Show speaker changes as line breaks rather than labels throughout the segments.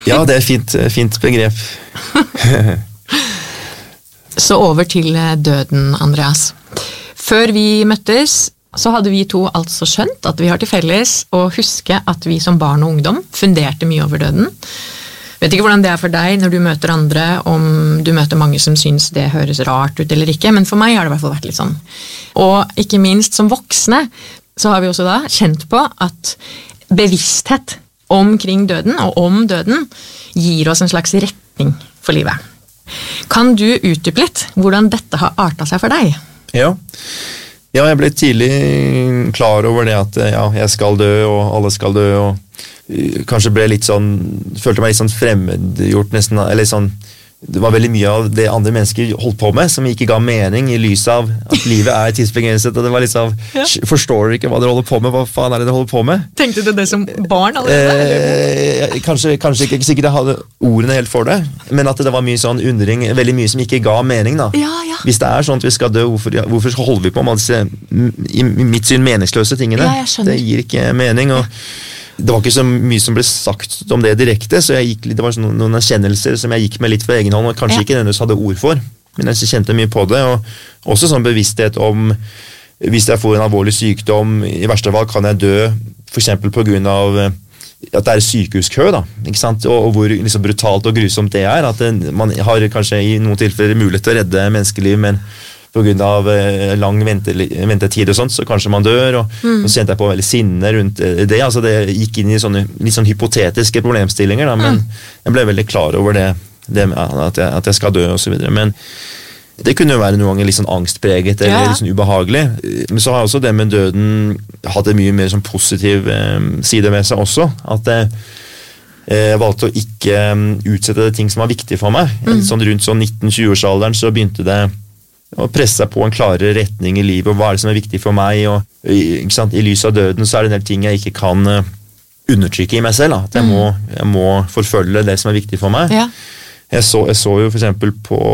Ja, det fint begrep.
Så over til døden, Andreas. Før vi møttes, så hadde vi to altså skjønt at vi har til felles å huske at vi som barn og ungdom funderte mye over døden. Vet ikke hvordan det er for deg når du møter andre, om du møter mange som synes det høres rart ut eller ikke, men for meg har det i hvert fall vært litt sånn. Og ikke minst som voksne, så har vi også da kjent på at bevissthet omkring døden og om døden gir oss en slags retning for livet. Kan du utdype litt hvordan dette har artet seg for deg?
Ja, jeg ble tidlig klar over det at jeg skal dø, og alle skal dø, og kanskje ble litt sånn, følte meg litt sånn fremmedgjort nesten, eller sånn, det var veldig mye av det andre mennesker holdt på med, som ikke ga mening i lys av at livet er tidsbegrenset, og det var litt sånn, forstår du ikke hva dere holder på med, hva faen er det dere holder på med?
Tenkte du det som barn allerede?
Kanskje ikke sikkert jeg hadde ordene helt for det, men at det var mye sånn undring, veldig mye som ikke ga mening da.
Ja.
Hvis det er sånn at vi skal dø, hvorfor holder vi på med disse, i mitt syn, meningsløse tingene?
Ja, jeg skjønner.
Det gir ikke mening, og det var ikke så mye som ble sagt om det direkte, så det var sånn noen erkjennelser som jeg gikk med litt for egen hånd, og kanskje ikke nødvendigvis hadde ord for, men jeg kjente mye på det, og også sånn bevissthet om, hvis jeg får en alvorlig sykdom, i verste fall kan jeg dø, for eksempel på grunn av at det er sykehuskø, da, ikke sant? Og hvor liksom brutalt og grusomt det er, at man har kanskje i noen tilfeller mulighet til å redde menneskeliv, men på grunn av lang ventetid og sånt, så kanskje man dør, og så kjente jeg på veldig sinne rundt det, altså det gikk inn i sånne litt sånn hypotetiske problemstillinger, da, men jeg ble veldig klar over det med at jeg skal dø og så videre, men det kunne jo være noen ganger litt sånn angstpreget eller litt sånn ubehagelig, men så har også det med døden hatt en mye mer sånn positiv side med seg også, at jeg valgte å ikke utsette ting som var viktig for meg. Sånn rundt sånn 19-20-årsalderen så begynte det å presse seg på en klarere retning i livet, og hva er det som er viktig for meg, og ikke sant, i lys av døden så er det en del ting jeg ikke kan undertrykke i meg selv, da. At jeg må forfølge det som er viktig for meg. Jeg så jo for eksempel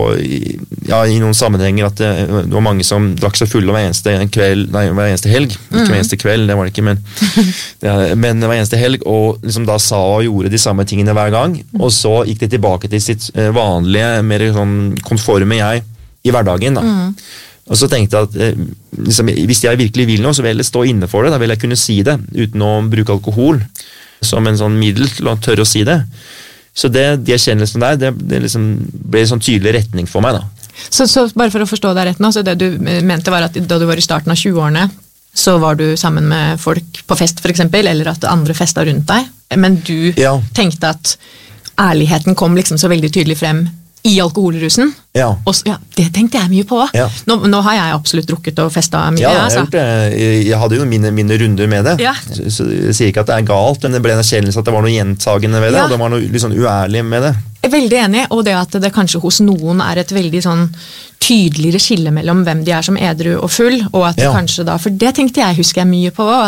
i noen sammenhenger at det var mange som drakk seg fulle hver eneste helg, ikke hver eneste kveld, det var det ikke, men hver eneste helg, og liksom da sa og gjorde de samme tingene hver gang, og så gikk de tilbake til sitt vanlige, mer sånn konforme jeg i hverdagen da. Og så tenkte jeg at liksom, hvis jeg virkelig vil noe, så vil jeg stå inne for det, da vil jeg kunne si det, uten å bruke alkohol som en sånn middel til å tørre å si det. Så de erkjennelsene der, det liksom ble en sånn tydelig retning for meg da.
Så bare for å forstå deg rett nå, så det du mente var at da du var i starten av 20-årene, så var du sammen med folk på fest for eksempel, eller at andre festet rundt deg, men du tenkte at ærligheten kom liksom så veldig tydelig frem i alkoholrusen. Og det tenkte jeg mye på. Nå har jeg absolutt drukket og festet mye.
Jeg hadde jo mine runder med det. Så jeg sier ikke at det er galt, men det ble en erkjennelse at det var noe gjentagende ved det, og det var noe litt sånn uærlig med det.
Jeg er veldig enig, og det at det kanskje hos noen er et veldig sånn tydeligere skille mellom hvem de er som edru og full, og at det kanskje da, for det tenkte jeg, husker jeg mye på,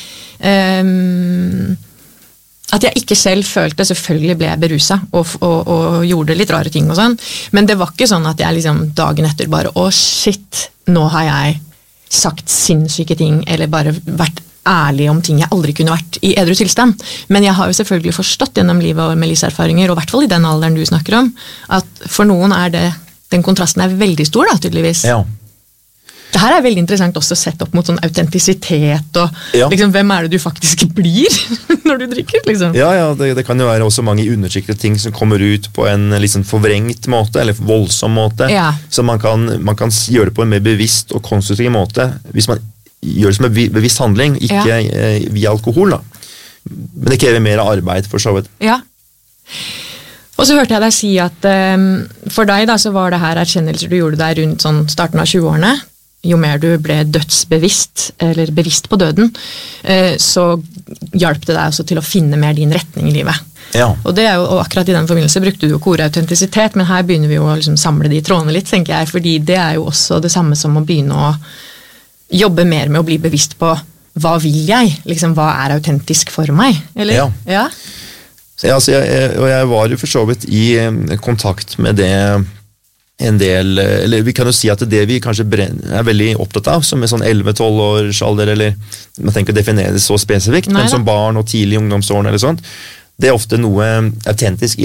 at jeg ikke selv følte, selvfølgelig ble jeg beruset og gjorde litt rare ting og sånn, men det var ikke sånn at jeg liksom dagen etter bare, shit, nå har jeg sagt sinnssyke ting, eller bare vært ærlig om ting jeg aldri kunne vært i edru tilstand. Men jeg har jo selvfølgelig forstått gjennom livet og med livserfaringer, og i hvert fall i den alderen du snakker om, at for noen er den kontrasten er veldig stor da, tydeligvis. Det her er veldig interessant også sett opp mot sånn autentisitet og liksom, hvem er det du faktisk blir når du drikker, liksom?
Det kan jo være også mange undertrykkede ting som kommer ut på en liksom forvrengt måte, eller voldsom måte, så man kan gjøre det på en mer bevisst og konstruktiv måte, hvis man gjør det som en bevisst handling, ikke via alkohol da. Men det krever mer arbeid for så vidt.
Og så hørte jeg deg si at for deg da, så var det her erkjennelser du gjorde deg rundt sånn starten av 20-årene, jo mer du ble dødsbevisst, eller bevisst på døden, så hjalp det deg også til å finne mer din retning i livet. Og det er jo, og akkurat i den forbindelse brukte du jo ordet autentisitet, men her begynner vi jo å liksom samle de trådene litt, tenker jeg, fordi det er jo også det samme som å begynne å jobbe mer med å bli bevisst på hva vil jeg, liksom hva er autentisk for meg, eller?
Jeg var jo for så vidt i kontakt med det en del, eller vi kan jo si at det vi kanskje er veldig opptatt av, som er sånn 11-12 års alder, eller man tenker å definere det så spesifikt, men som barn og tidlig ungdomsårene eller sånt, det er ofte noe autentisk